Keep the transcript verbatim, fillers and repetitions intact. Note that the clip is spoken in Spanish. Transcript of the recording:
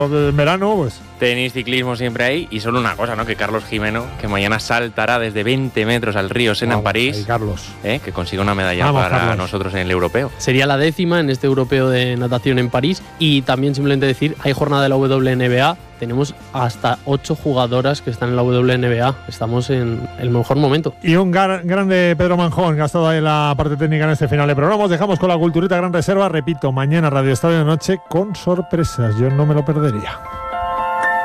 En verano, pues. Tenis, ciclismo siempre ahí. Y solo una cosa, ¿no? Que Carlos Jimeno, que mañana saltará desde veinte metros al río Sena en París. Ahí, Carlos. ¿eh? Que consiga una medalla Vamos, para Carlos. nosotros en el europeo. Sería la décima en este europeo de natación en París. Y también simplemente decir, hay jornada de la W N B A. Tenemos hasta ocho jugadoras que están en la W N B A. Estamos en el mejor momento. Y un gar- grande Pedro Manjón, que ha estado ahí en la parte técnica en este final de programa. Os dejamos con la culturita Gran Reserva. Repito, mañana Radio Estadio de Noche con sorpresas. Yo no me lo perdería.